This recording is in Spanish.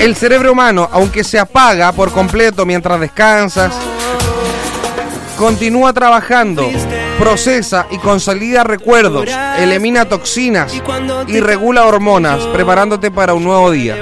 El cerebro humano, aunque se apaga por completo mientras descansas, continúa trabajando, procesa y consolida recuerdos, elimina toxinas y regula hormonas, preparándote para un nuevo día.